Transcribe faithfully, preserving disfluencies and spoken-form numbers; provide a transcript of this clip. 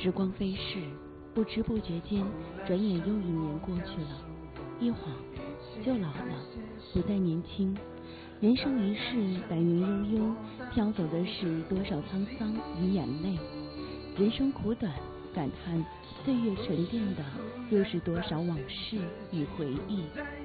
时光飞逝，不知不觉间，转眼又一年过去了，一晃就老了，不再年轻。人生一世，白云悠悠，飘走的是多少沧桑与眼泪。人生苦短，感叹岁月沉淀的又是多少往事与回忆。